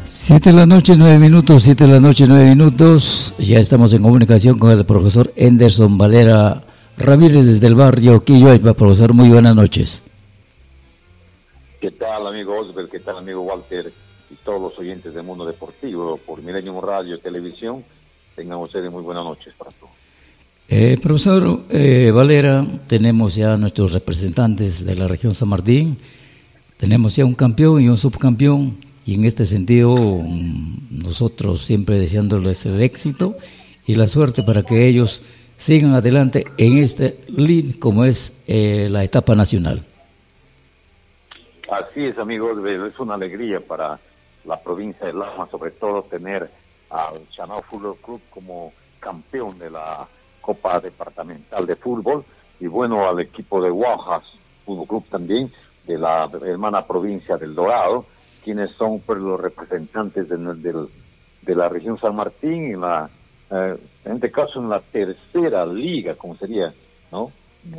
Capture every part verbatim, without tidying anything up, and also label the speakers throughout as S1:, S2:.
S1: Siete de la noche, nueve minutos, siete de la noche, nueve minutos. Ya estamos en comunicación con el profesor Enderson Valera Ramírez desde el barrio Quilloipa. Profesor, muy buenas noches.
S2: ¿Qué tal, amigo Osber? ¿Qué tal, amigo Walter? Y todos los oyentes del mundo deportivo por Millennium Radio y Televisión. Tengan ustedes muy buenas noches para todos.
S1: Eh, profesor eh, Valera, tenemos ya nuestros representantes de la región San Martín. Tenemos ya un campeón y un subcampeón. Y en este sentido, nosotros siempre deseándoles el éxito y la suerte para que ellos sigan adelante en este lead como es eh, la etapa nacional.
S2: Así es, amigos, es una alegría para la provincia de Lama, sobre todo tener al Chanao Fútbol Club como campeón de la Copa Departamental de Fútbol y bueno, al equipo de Guajas Fútbol Club también, de la hermana provincia del Dorado, quienes son pues los representantes de, de, de la región San Martín, en la eh, en este caso en la tercera liga, como sería, ¿no?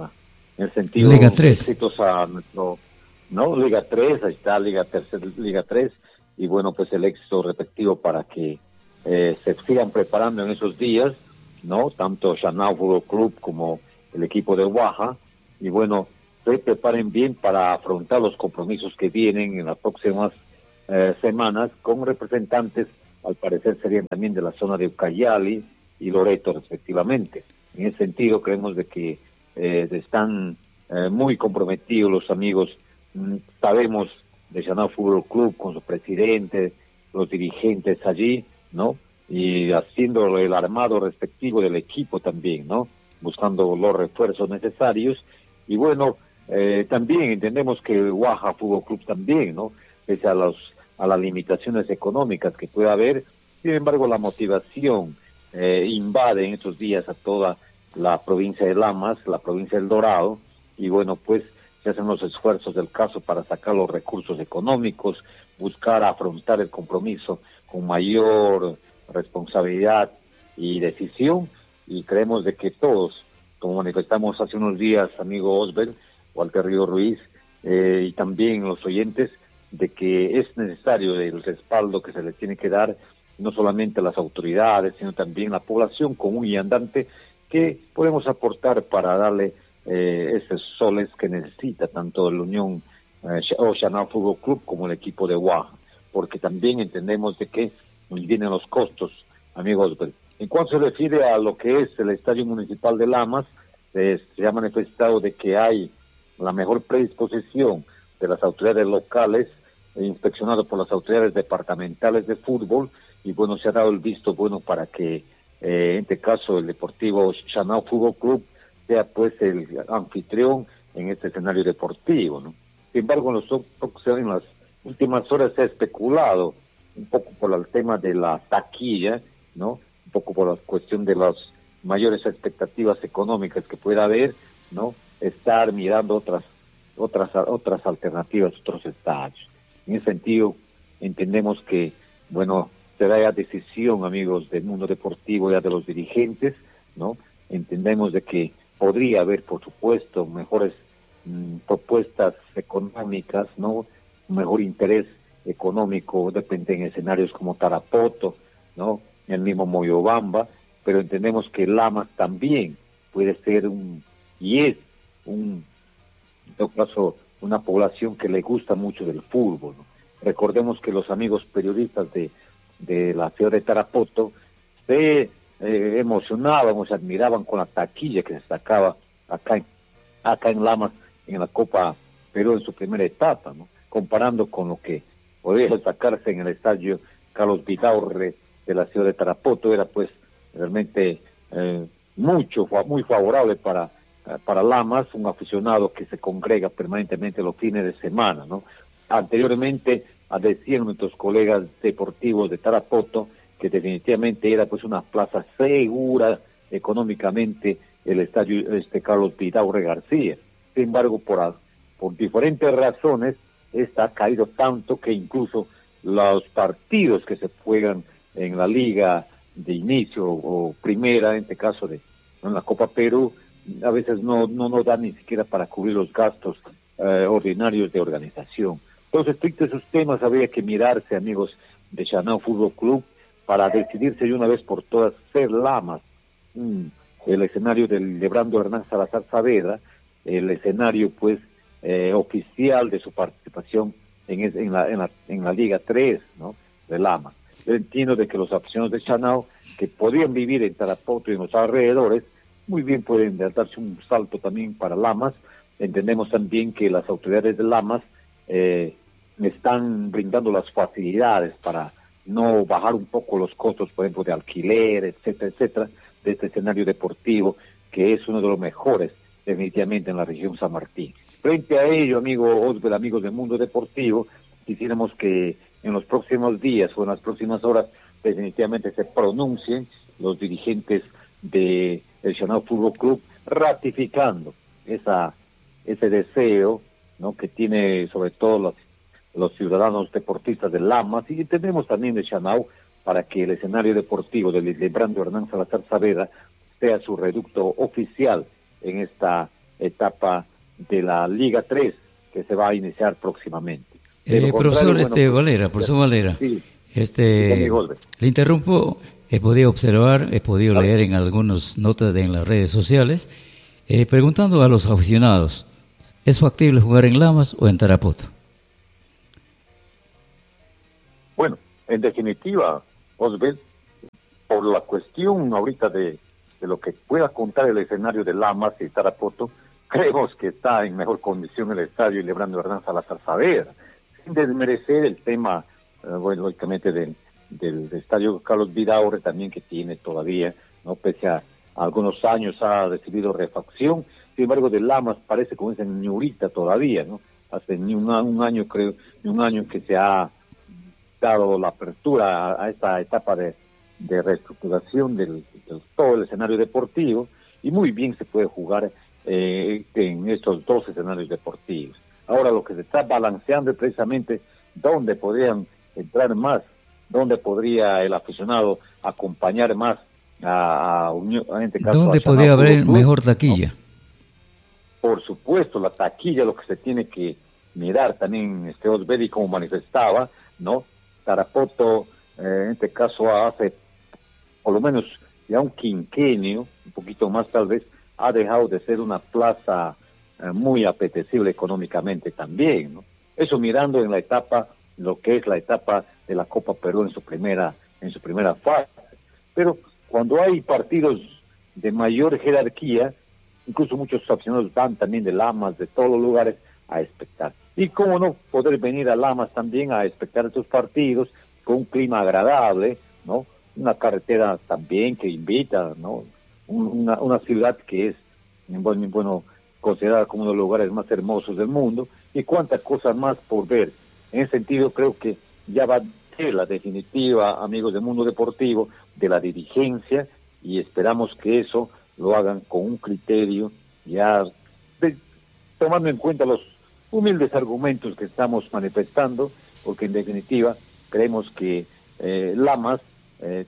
S2: En el sentido
S1: Liga tres.
S2: A nuestro, ¿no? Liga tres, ahí está, Liga tercera, Liga tres, y bueno, pues el éxito respectivo para que eh, se sigan preparando en esos días, ¿no? Tanto Chanao Fútbol Club como el equipo de Guaja, y bueno, se preparen bien para afrontar los compromisos que vienen en las próximas Eh, semanas con representantes, al parecer serían también de la zona de Ucayali y Loreto respectivamente. En ese sentido creemos de que eh, están eh, muy comprometidos los amigos, mm, sabemos de Chanao Fútbol Club con su presidente, los dirigentes allí, ¿no? Y haciendo el armado respectivo del equipo también, ¿no? Buscando los refuerzos necesarios y bueno, eh, también entendemos que el Guaja Fútbol Club también, ¿no? Pese a los a las limitaciones económicas que pueda haber, sin embargo la motivación eh, invade en estos días a toda la provincia de Lamas, la provincia del Dorado, y bueno, pues se hacen los esfuerzos del caso para sacar los recursos económicos, buscar afrontar el compromiso con mayor responsabilidad y decisión, y creemos de que todos, como manifestamos hace unos días, amigo Osbel, Walter Río Ruiz, eh, y también los oyentes, de que es necesario el respaldo que se le tiene que dar no solamente a las autoridades, sino también a la población común y andante que podemos aportar para darle eh, esos soles que necesita tanto la Unión eh, o Chanao Fútbol Club como el equipo de Guaja, porque también entendemos de que vienen los costos, amigos. En cuanto se refiere a lo que es el Estadio Municipal de Lamas, eh, se ha manifestado de que hay la mejor predisposición de las autoridades locales, inspeccionado por las autoridades departamentales de fútbol, y bueno, se ha dado el visto bueno para que eh, en este caso el Deportivo Chanao Fútbol Club sea pues el anfitrión en este escenario deportivo, ¿no? Sin embargo, en, los, en las últimas horas se ha especulado un poco por el tema de la taquilla, ¿no? Un poco por la cuestión de las mayores expectativas económicas que pueda haber, ¿no? Estar mirando otras otras otras alternativas, otros estadios. En ese sentido, entendemos que, bueno, será ya decisión, amigos, del mundo deportivo, ya de los dirigentes, ¿no? Entendemos de que podría haber, por supuesto, mejores mmm, propuestas económicas, ¿no? Un mejor interés económico, depende en escenarios como Tarapoto, ¿no? El mismo Moyobamba, pero entendemos que Lamas también puede ser un, y es un, en todo caso, una población que le gusta mucho del fútbol, ¿no? Recordemos que los amigos periodistas de, de la ciudad de Tarapoto se eh, emocionaban, se admiraban con la taquilla que se sacaba acá en, acá en Lamas en la Copa Perú en su primera etapa, ¿no? Comparando con lo que podía sacarse en el estadio Carlos Vidaurre de la ciudad de Tarapoto, era pues realmente eh, mucho, muy favorable para para Lamas, un aficionado que se congrega permanentemente los fines de semana, ¿no? Anteriormente decían nuestros colegas deportivos de Tarapoto que definitivamente era pues una plaza segura económicamente el estadio este Carlos Vidaurre García. Sin embargo, por, por diferentes razones, esta ha caído tanto que incluso los partidos que se juegan en la liga de inicio o primera, en este caso de en la Copa Perú, a veces no no nos da ni siquiera para cubrir los gastos eh, ordinarios de organización. Entonces, respecto a esos temas habría que mirarse, amigos, de Chanao Fútbol Club para decidirse de una vez por todas ser Lamas, mm, el escenario del Lebrando Hernán Salazar Saavedra, el escenario pues eh, oficial de su participación en, es, en, la, en, la, en la Liga tres, ¿no?, de Lamas. Yo entiendo de que los aficionados de Chanao que podían vivir en Tarapoto y en los alrededores, muy bien pueden darse un salto también para Lamas. Entendemos también que las autoridades de Lamas eh, están brindando las facilidades para no bajar un poco los costos, por ejemplo, de alquiler, etcétera, etcétera, de este escenario deportivo, que es uno de los mejores definitivamente en la región San Martín. Frente a ello, amigo Osbel, amigos del mundo deportivo, quisiéramos que en los próximos días o en las próximas horas definitivamente se pronuncien los dirigentes de el Chanao Fútbol Club ratificando esa ese deseo, ¿no?, que tiene sobre todo los, los ciudadanos deportistas de Lamas, y tenemos también de Chanao, para que el escenario deportivo del Lebrando Hernán Salazar Saavedra sea su reducto oficial en esta etapa de la Liga tres que se va a iniciar próximamente.
S1: Eh, profesor bueno, este Valera, profesor Valera,
S2: sí,
S1: este,
S2: sí,
S1: le interrumpo. He podido observar, he podido claro. leer en algunas notas de, en las redes sociales, eh, preguntando a los aficionados, ¿es factible jugar en Lamas o en Tarapoto?
S2: Bueno, en definitiva, Osbel, por la cuestión ahorita de, de lo que pueda contar el escenario de Lamas y Tarapoto, creemos que está en mejor condición el estadio Lebrando Hernán Salazar Saavedra, sin desmerecer el tema, eh, bueno, lógicamente del, del, del estadio Carlos Vidaurre también, que tiene todavía, no, pese a, a algunos años ha recibido refacción. Sin embargo, de Lamas parece como es en ñurita todavía, ¿no? Hace ni un, un año, creo, ni un año que se ha dado la apertura a, a esta etapa de, de reestructuración del, de todo el escenario deportivo, y muy bien se puede jugar eh, en estos dos escenarios deportivos. Ahora lo que se está balanceando es precisamente dónde podrían entrar más, dónde podría el aficionado acompañar más a, a, a este caso,
S1: ¿dónde podría haber mejor taquilla?
S2: ¿No? Por supuesto, la taquilla, lo que se tiene que mirar también, este Osbel, como manifestaba, ¿no? Tarapoto, eh, en este caso, hace por lo menos ya un quinquenio, un poquito más tal vez, ha dejado de ser una plaza eh, muy apetecible económicamente también, ¿no? Eso mirando en la etapa, lo que es la etapa de la Copa Perú en su primera, en su primera fase. Pero cuando hay partidos de mayor jerarquía, incluso muchos aficionados van también de Lamas, de todos los lugares, a expectar. Y cómo no poder venir a Lamas también a expectar estos partidos con un clima agradable, ¿no? Una carretera también que invita, ¿no? Una, una ciudad que es, bueno, bueno, considerada como uno de los lugares más hermosos del mundo, y cuántas cosas más por ver. En ese sentido, creo que ya va a ser la definitiva, amigos del mundo deportivo, de la dirigencia, y esperamos que eso lo hagan con un criterio, ya de, tomando en cuenta los humildes argumentos que estamos manifestando, porque en definitiva creemos que eh, Lamas eh,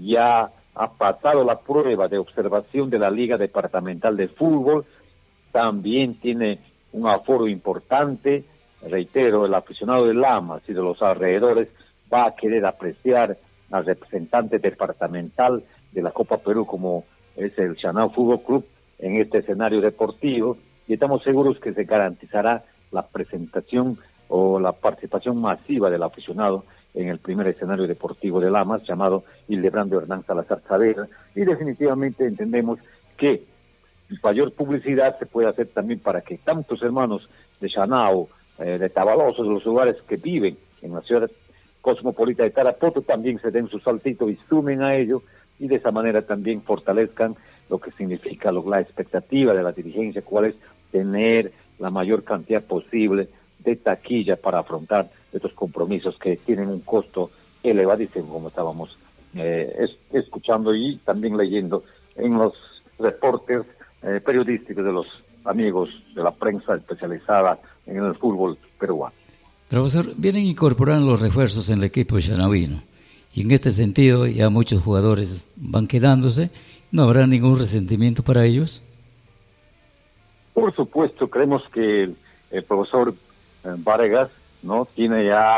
S2: ya ha pasado la prueba de observación de la Liga Departamental de Fútbol, también tiene un aforo importante. Reitero, el aficionado de Lamas y de los alrededores va a querer apreciar al representante departamental de la Copa Perú, como es el Chanao Fútbol Club, en este escenario deportivo, y estamos seguros que se garantizará la presentación o la participación masiva del aficionado en el primer escenario deportivo de Lamas, llamado Hildebrando Hernán Salazar Saavedra, y definitivamente entendemos que mayor publicidad se puede hacer también para que tantos hermanos de Chanao, eh, de Tabalosos, de los lugares que viven en la ciudad cosmopolita de Tarapoto, también se den su saltito y sumen a ello, y de esa manera también fortalezcan lo que significa lo, la expectativa de la dirigencia, cuál es tener la mayor cantidad posible de taquilla para afrontar estos compromisos que tienen un costo elevadísimo, como estábamos eh, es, escuchando y también leyendo en los reportes eh, periodísticos de los amigos de la prensa especializada en el fútbol peruano.
S1: Profesor, vienen incorporando los refuerzos en el equipo chanavino, y en este sentido ya muchos jugadores van quedándose. ¿No habrá ningún resentimiento para ellos?
S2: Por supuesto, creemos que el, el profesor eh, Vargas, ¿no?, tiene ya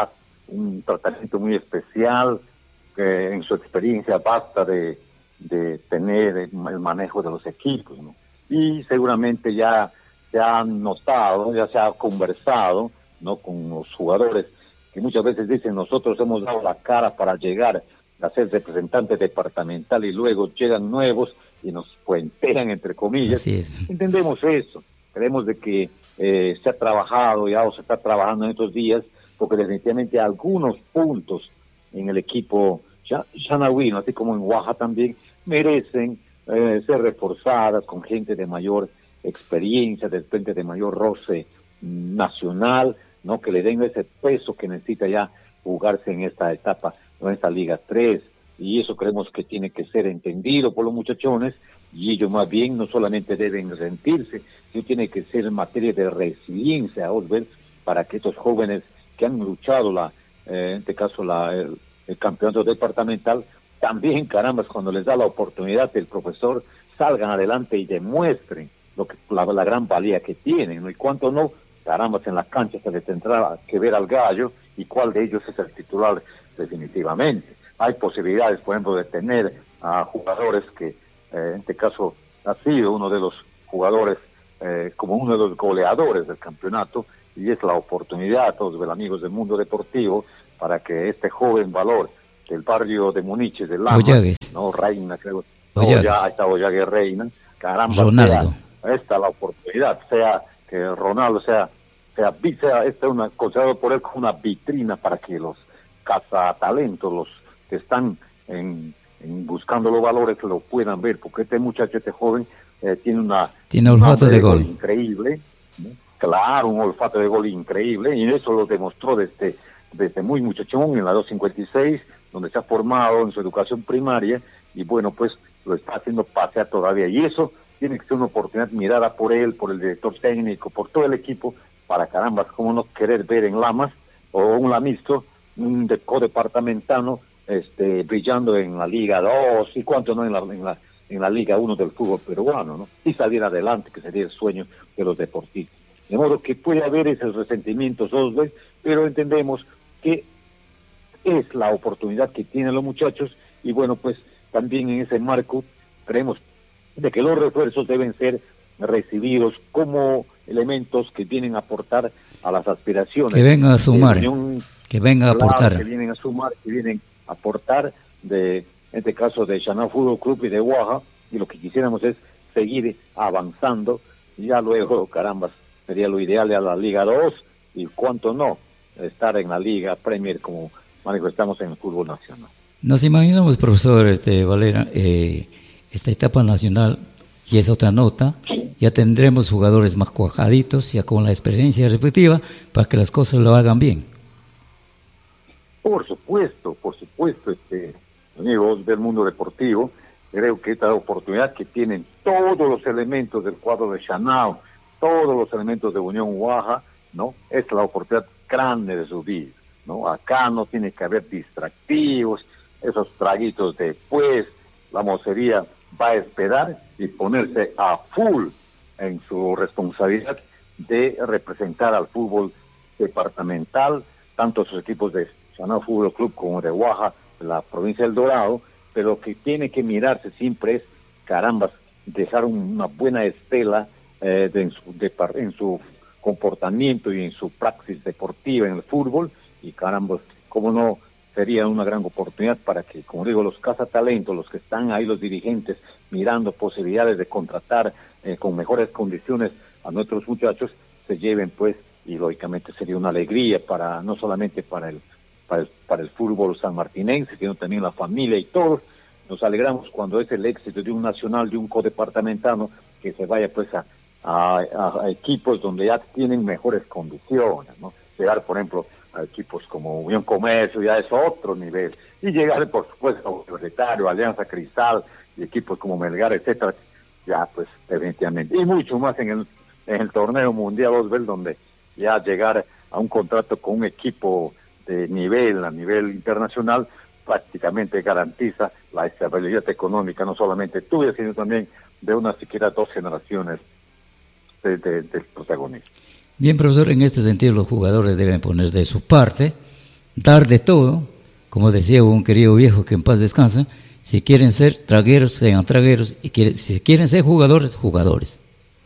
S2: un tratamiento muy especial, que en su experiencia basta de, de tener el manejo de los equipos, ¿no? Y seguramente ya se ha notado, ya se ha conversado, ¿no?, con los jugadores, que muchas veces dicen, nosotros hemos dado la cara para llegar a ser representante departamental y luego llegan nuevos y nos puentean, entre comillas.
S1: Así es.
S2: Entendemos eso, creemos de que eh, se ha trabajado ya o se está trabajando en estos días, porque definitivamente algunos puntos en el equipo Xanawino, así como en Oaxaca también, merecen eh, ser reforzadas con gente de mayor experiencia, de frente de mayor roce nacional, ¿no?, que le den ese peso que necesita ya jugarse en esta etapa, en esta Liga tres, y eso creemos que tiene que ser entendido por los muchachones, y ellos más bien no solamente deben sentirse, sino tiene que ser en materia de resiliencia, Osbert, para que estos jóvenes que han luchado, la, eh, en este caso la, el, el campeonato departamental, también, caramba, cuando les da la oportunidad el profesor, salgan adelante y demuestren lo que la, la gran valía que tienen, ¿no? Y cuánto no, caramba, en la cancha se les tendrá que ver al gallo y cuál de ellos es el titular definitivamente. Hay posibilidades, por ejemplo, de tener a jugadores que, eh, en este caso, ha sido uno de los jugadores, eh, como uno de los goleadores del campeonato, y es la oportunidad a todos los amigos del mundo deportivo para que este joven valor del barrio de Muniche, de Lama, no, Reina, creo, no, ya está Ollague Reina, caramba,
S1: Ronaldo.
S2: Sea, esta la oportunidad, sea que Ronaldo sea, sea, sea esta una, considerado por él como una vitrina para que los cazatalentos, los que están en, en buscando los valores, lo puedan ver, porque este muchacho, este joven, eh, tiene una
S1: tiene olfato de, de gol
S2: increíble, ¿no? Claro, un olfato de gol increíble, y eso lo demostró desde, desde muy muchachón en la dos cincuenta y seis, donde se ha formado en su educación primaria, y bueno, pues lo está haciendo pasear todavía, y eso tiene que ser una oportunidad mirada por él, por el director técnico, por todo el equipo, para carambas, como no querer ver en Lamas, o un lamisto, un de, codepartamentano, este, brillando en la Liga dos, y cuánto no en la, en la, en la Liga uno del fútbol peruano, ¿no? Y salir adelante, que sería el sueño de los deportistas. De modo que puede haber esos resentimientos, Oswald, pero entendemos que es la oportunidad que tienen los muchachos, y bueno, pues también en ese marco creemos de que los refuerzos deben ser recibidos como elementos que vienen a aportar a las aspiraciones.
S1: Que vengan a sumar, Unión, que vengan a
S2: claro,
S1: aportar.
S2: Que vienen a sumar, que vienen a aportar, de, en este caso de Xanao Fútbol Club y de Oaxaca, y lo que quisiéramos es seguir avanzando, y ya luego, carambas, sería lo ideal a la Liga dos, y cuánto no, estar en la Liga Premier como manifestamos en el fútbol nacional.
S1: Nos imaginamos, profesor este, Valera, eh, esta etapa nacional, y es otra nota, ya tendremos jugadores más cuajaditos, ya con la experiencia respectiva, para que las cosas lo hagan bien.
S2: Por supuesto, por supuesto, este, amigos del mundo deportivo, creo que esta oportunidad que tienen todos los elementos del cuadro de Xanao, todos los elementos de Unión Oaxaca, ¿no? Es la oportunidad grande de su vida, ¿no? Acá no tiene que haber distractivos, esos traguitos después, la mocería va a esperar y ponerse a full en su responsabilidad de representar al fútbol departamental, tanto sus equipos de Xanao Fútbol Club como de Oaxaca, la provincia del Dorado, pero lo que tiene que mirarse siempre es, carambas, dejar una buena estela eh, de, en, su, de, en su comportamiento y en su praxis deportiva en el fútbol, y carambas, cómo no, sería una gran oportunidad para que, como digo, los cazatalentos, los que están ahí, los dirigentes, mirando posibilidades de contratar eh, con mejores condiciones a nuestros muchachos, se lleven pues, y lógicamente sería una alegría para, no solamente para el, para el, para el fútbol sanmartinense, sino también la familia y todos. Nos alegramos cuando es el éxito de un nacional, de un codepartamentano, que se vaya pues a, a, a equipos donde ya tienen mejores condiciones, ¿no? Llegar, por ejemplo, a equipos como Unión Comercio, ya es otro nivel, y llegar, por supuesto, a Universitario, Alianza Cristal, y equipos como Melgar, etcétera, ya pues definitivamente, y mucho más en el, en el torneo mundial, Osbel, donde ya llegar a un contrato con un equipo de nivel, a nivel internacional, prácticamente garantiza la estabilidad económica, no solamente tuya, sino también de unas siquiera dos generaciones de, de, de protagonistas.
S1: Bien, profesor, en este sentido los jugadores deben poner de su parte, dar de todo, como decía un querido viejo que en paz descansa. Si quieren ser tragueros, sean tragueros, y quieren, si quieren ser jugadores, jugadores.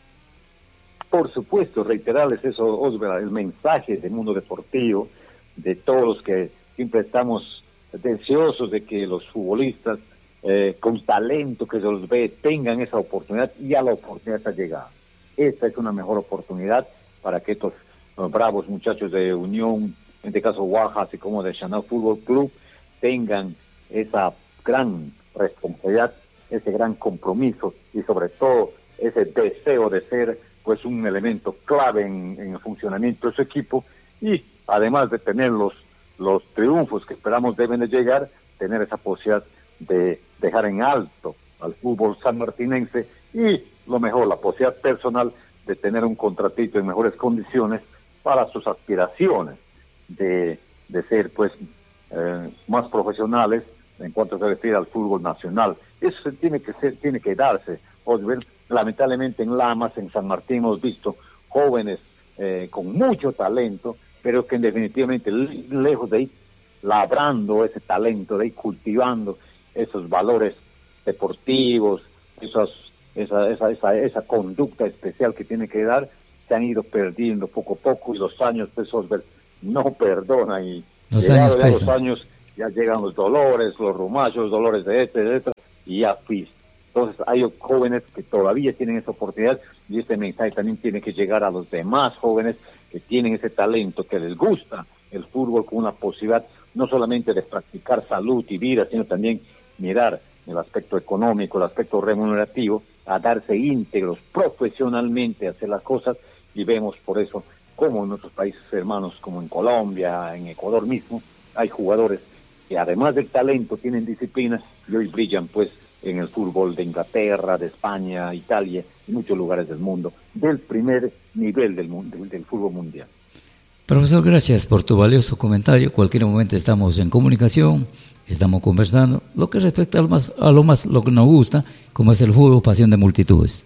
S2: Por supuesto, reiterarles eso, Osvaldo, el mensaje del mundo deportivo, de todos los que siempre estamos deseosos de que los futbolistas eh, con talento que se los ve tengan esa oportunidad, y ya la oportunidad está llegada. Esta es una mejor oportunidad para que estos uh, bravos muchachos de Unión, en este caso Oaxaca, así como de Chanal Fútbol Club, tengan esa gran responsabilidad, ese gran compromiso y sobre todo ese deseo de ser pues un elemento clave en, en el funcionamiento de su equipo, y además de tener los, los triunfos que esperamos deben de llegar, tener esa posibilidad de dejar en alto al fútbol sanmartinense, y lo mejor, la posibilidad personal de tener un contratito en mejores condiciones para sus aspiraciones de, de ser pues eh, más profesionales en cuanto se refiere al fútbol nacional. Eso se tiene que ser, tiene que darse. Osvaldo, lamentablemente en Lamas, en San Martín, hemos visto jóvenes eh, con mucho talento, pero que definitivamente lejos de ir labrando ese talento, de ir cultivando esos valores deportivos, esas, esa, esa, esa, esa conducta especial que tiene que dar, se han ido perdiendo poco a poco, y los años, pues, Osvaldo, no perdonan, y
S1: los años,
S2: ya los años ya llegan los dolores, los rumachos, los dolores de este, de este, y ya fuiste. Entonces hay jóvenes que todavía tienen esa oportunidad, y este mensaje también tiene que llegar a los demás jóvenes que tienen ese talento, que les gusta el fútbol con una posibilidad no solamente de practicar salud y vida, sino también mirar el aspecto económico, el aspecto remunerativo, a darse íntegros profesionalmente, a hacer las cosas, y vemos por eso como en nuestros países hermanos, como en Colombia, en Ecuador mismo, hay jugadores que además del talento tienen disciplina y hoy brillan pues en el fútbol de Inglaterra, de España, Italia y muchos lugares del mundo, del primer nivel del, mundo, del fútbol mundial.
S1: Profesor, gracias por tu valioso comentario. Cualquier momento estamos en comunicación, estamos conversando, lo que respecta a lo más, a lo, más, lo que nos gusta, como es el fútbol, pasión de multitudes.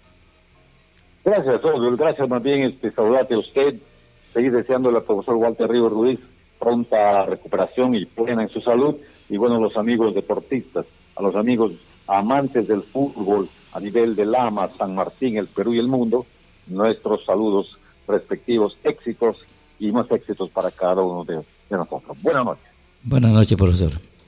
S2: Gracias, Osvaldo. Gracias más bien, este, saludarte a usted, seguir deseándole al profesor Walter Ríos Ruiz pronta recuperación y plena en su salud, y bueno, los amigos deportistas, a los amigos amantes del fútbol a nivel de Lamas, San Martín, el Perú y el mundo, nuestros saludos respectivos, éxitos y más éxitos para cada uno de, de nosotros. Buenas noches.
S1: Buenas noches, profesor.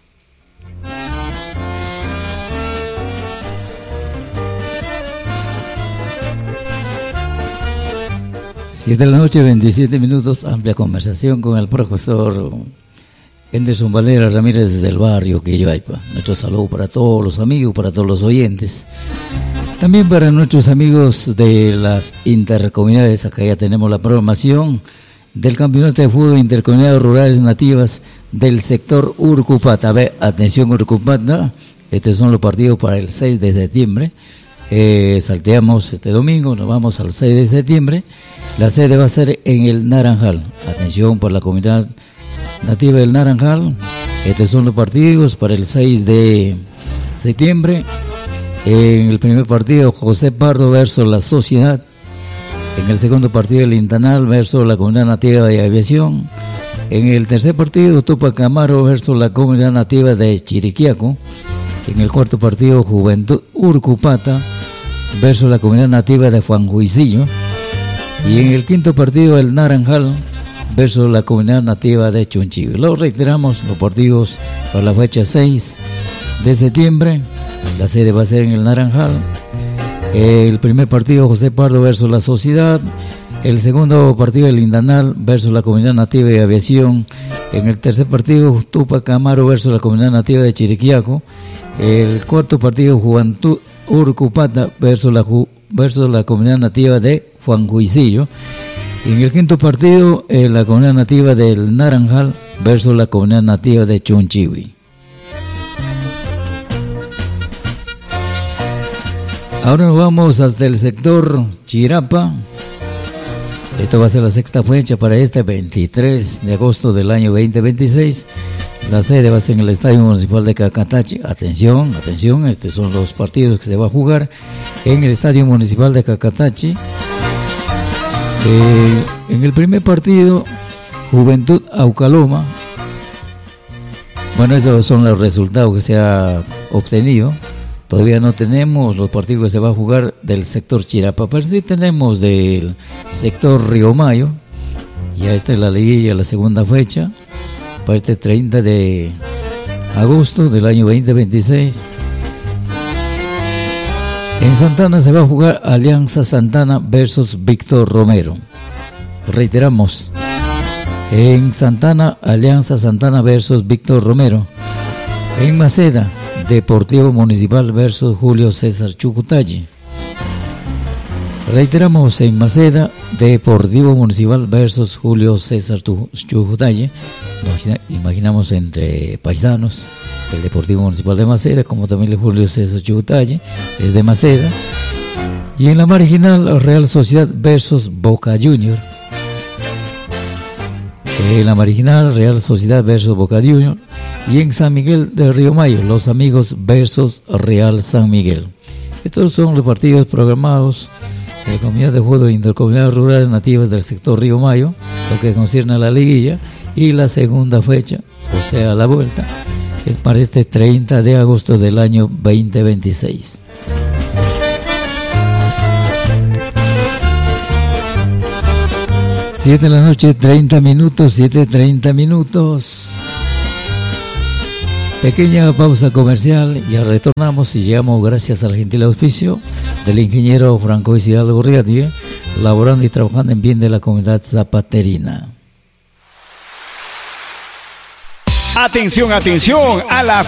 S1: Siete de la noche, veintisiete minutos, amplia conversación con el profesor Henderson Valera Ramírez desde el barrio Quillaypa. Nuestro saludo para todos los amigos, para todos los oyentes. También para nuestros amigos de las intercomunidades. Acá ya tenemos la programación del Campeonato de Fútbol Intercomunidades Rurales Nativas del sector Urcupata. A ver, atención Urcupata, estos son los partidos para el seis de septiembre. Eh, salteamos este domingo, nos vamos al seis de septiembre. La sede va a ser en el Naranjal. Atención por la comunidad nativa del Naranjal. Estos son los partidos para el seis de septiembre. En el primer partido, José Pardo versus la Sociedad. En el segundo partido, el Intanal versus la comunidad nativa de Aviación. En el tercer partido, Tupac Amaro versus la comunidad nativa de Chiriquiaco. En el cuarto partido, Juventud Urcupata versus la comunidad nativa de Juanjuicillo. Y en el quinto partido, el Naranjal versus la comunidad nativa de Chunchive. Lo reiteramos, los partidos para la fecha seis de septiembre. La sede va a ser en el Naranjal. El primer partido, José Pardo versus la Sociedad. El segundo partido, el Indanal versus la comunidad nativa de Aviación. En el tercer partido, Tupac Amaro versus la comunidad nativa de Chiriquiaco. El cuarto partido, Juventud Urcupata versus la, versus la comunidad nativa de Juanjuicillo. Y en el quinto partido, eh, la comunidad nativa del Naranjal versus la comunidad nativa de Chunchiwi. Ahora nos vamos hasta el sector Chirapa. Esta va a ser la sexta fecha para este veintitrés de agosto del año veinte veintiséis. La sede va a ser en el Estadio Municipal de Cacatachi. Atención, atención, estos son los partidos que se va a jugar en el Estadio Municipal de Cacatachi. Eh, en el primer partido, Juventud Aucaloma Bueno, estos son los resultados que se ha obtenido. Todavía no tenemos los partidos que se va a jugar del sector Chirapa, pero sí tenemos del sector Río Mayo. Ya esta es la liguilla, la segunda fecha, para este treinta de agosto del año veinte veintiséis. En Santana se va a jugar Alianza Santana versus Víctor Romero. Reiteramos, en Santana, Alianza Santana versus Víctor Romero. En Maceda, Deportivo Municipal versus Julio César Chucutalle. Reiteramos, en Maceda, Deportivo Municipal versus Julio César Chucutalle. Imaginamos entre paisanos, el Deportivo Municipal de Maceda, como también el Julio César Chucutalle, es de Maceda. Y en la marginal, Real Sociedad versus Boca Junior. En la marginal, Real Sociedad versus Boca Junior. Y en San Miguel de Río Mayo, Los Amigos versus Real San Miguel. Estos son los partidos programados de la Comunidad de Fútbol Intercomunidades Rurales Nativas del sector Río Mayo, lo que concierne a la liguilla, y la segunda fecha, o sea, la vuelta, es para este treinta de agosto del año veinte veintiséis. siete de la noche, treinta minutos, siete treinta minutos. Pequeña pausa comercial, ya retornamos y llegamos gracias al gentil auspicio del ingeniero Franco Hidalgo Riatie, laborando y trabajando en bien de la comunidad zapaterina.
S3: Atención, atención a la